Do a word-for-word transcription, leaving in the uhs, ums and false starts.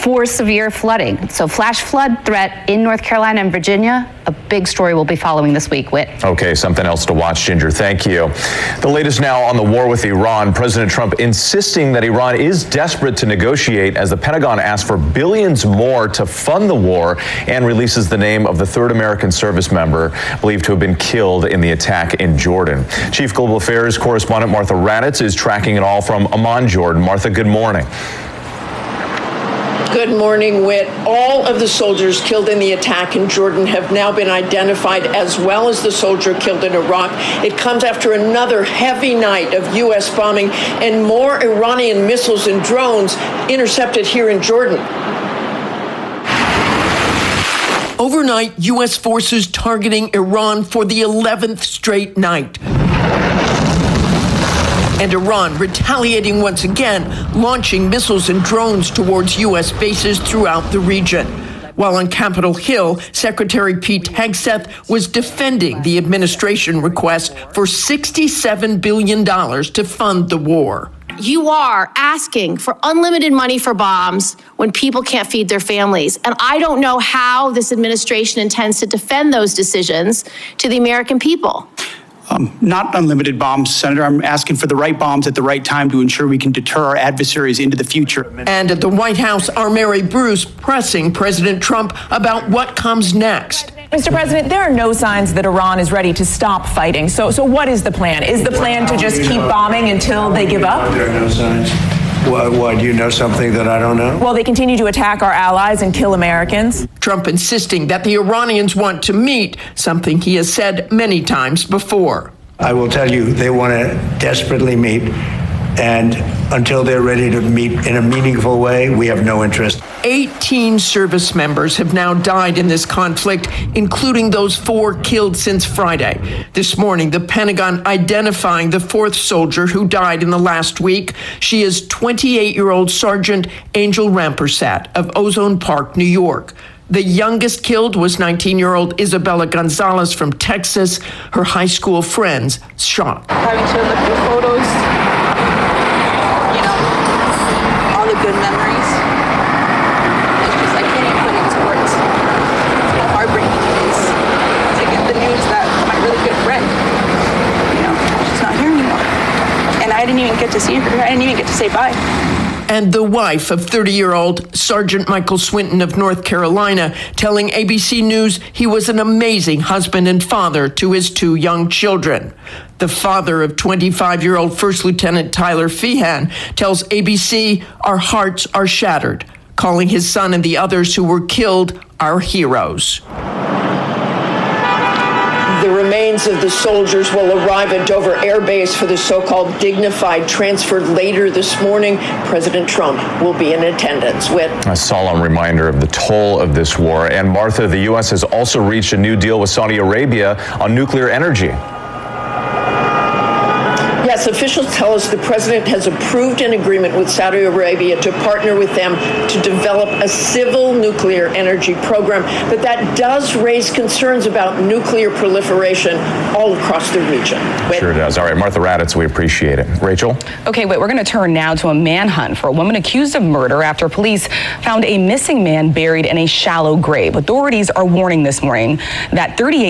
for severe flooding. So flash flood threat in North Carolina and Virginia, a big story we'll be following this week, Whit. Okay, something else to watch, Ginger. Thank you. The latest now on the war with Iran. President Trump insisting that Iran is desperate to negotiate as the Pentagon asks for billions more to fund the war and releases the name of the third American service member believed to have been killed in the attack in Jordan. Chief Global Affairs correspondent Martha Raddatz is tracking it all from Amman, Jordan. Martha, good morning. Good morning, Whit. All of the soldiers killed in the attack in Jordan have now been identified, as well as the soldier killed in Iraq. It comes after another heavy night of U S bombing and more Iranian missiles and drones intercepted here in Jordan. Overnight, U S forces targeting Iran for the eleventh straight night. And Iran retaliating once again, launching missiles and drones towards U S bases throughout the region. While on Capitol Hill, Secretary Pete Hegseth was defending the administration request for sixty-seven billion dollars to fund the war. You are asking for unlimited money for bombs when people can't feed their families. And I don't know how this administration intends to defend those decisions to the American people. Um, not unlimited bombs, Senator. I'm asking for the right bombs at the right time to ensure we can deter our adversaries into the future. And at the White House, our Mary Bruce pressing President Trump about what comes next. Mister President, there are no signs that Iran is ready to stop fighting. So, so what is the plan? Is the plan to just keep bombing until they give up? There are no signs. Why, why, do you know something that I don't know? Well, they continue to attack our allies and kill Americans. Trump insisting that the Iranians want to meet, something he has said many times before. I will tell you, they want to desperately meet, and until they're ready to meet in a meaningful way, we have no interest. eighteen service members have now died in this conflict, including those four killed since Friday. This morning, the Pentagon identifying the fourth soldier who died in the last week. She is twenty-eight-year-old Sergeant Angel Rampersad of Ozone Park, New York. The youngest killed was nineteen-year-old Isabella Gonzalez from Texas. Her high school friends shot. Having to look through photos, you know, all the good memories. It's just, I can't even put it into words. How heartbreaking it is to get the news that my really good friend, you know, she's not here anymore. And I didn't even get to see her. I didn't even get to say bye. And the wife of thirty-year-old Sergeant Michael Swinton of North Carolina telling A B C News he was an amazing husband and father to his two young children. The father of twenty-five-year-old First Lieutenant Tyler Feehan tells A B C, "Our hearts are shattered," calling his son and the others who were killed our heroes. The remains of the soldiers will arrive at Dover Air Base for the so-called dignified transfer later this morning. President Trump will be in attendance. With a solemn reminder of the toll of this war. And Martha, the U S has also reached a new deal with Saudi Arabia on nuclear energy. Yes, officials tell us the president has approved an agreement with Saudi Arabia to partner with them to develop a civil nuclear energy program. But that does raise concerns about nuclear proliferation all across the region. Whit. Sure does. All right, Martha Raddatz, we appreciate it. Rachel? Okay, wait, we're going to turn now to a manhunt for a woman accused of murder after police found a missing man buried in a shallow grave. Authorities are warning this morning that thirty-eight